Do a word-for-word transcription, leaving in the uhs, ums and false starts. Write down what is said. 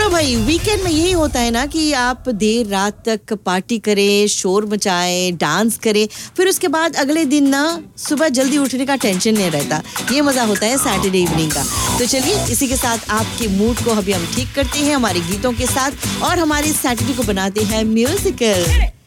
चलो भाई, वीकेंड में यही होता है ना कि आप देर रात तक पार्टी करें, शोर मचाएं, डांस करें, फिर उसके बाद अगले दिन ना सुबह जल्दी उठने का टेंशन नहीं रहता। ये मजा होता है सैटरडे इवनिंग का। तो चलिए इसी के साथ आपके मूड को अभी हम ठीक करते हैं हमारे गीतों के साथ और हमारे सैटरडे को बनाते हैं म्यूजिकल।